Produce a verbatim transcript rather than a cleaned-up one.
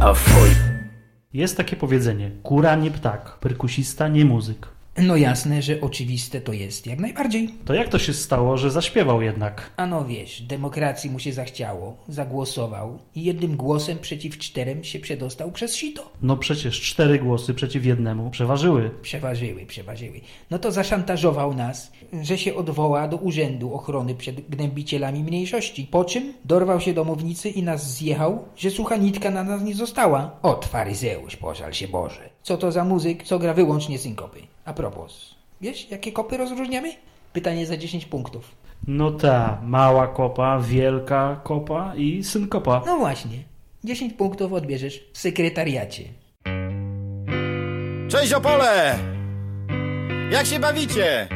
a fuj. Jest takie powiedzenie, kura nie ptak, perkusista nie muzyk. No jasne, że oczywiste to jest, jak najbardziej. To jak to się stało, że zaśpiewał jednak? Ano wiesz, demokracji mu się zachciało, zagłosował i jednym głosem przeciw czterem się przedostał przez sito. No przecież cztery głosy przeciw jednemu przeważyły. Przeważyły, przeważyły. No to zaszantażował nas, że się odwoła do Urzędu Ochrony przed Gnębicielami Mniejszości. Po czym dorwał się do mównicy i nas zjechał, że sucha nitka na nas nie została. Ot, faryzeusz, pożal się Boże. Co to za muzyk, co gra wyłącznie synkopy? A propos, wiesz, jakie kopy rozróżniamy? Pytanie za dziesięć punktów. No ta, mała kopa, wielka kopa i synkopa. No właśnie, dziesięć punktów odbierzesz w sekretariacie. Cześć Opole! Jak się bawicie?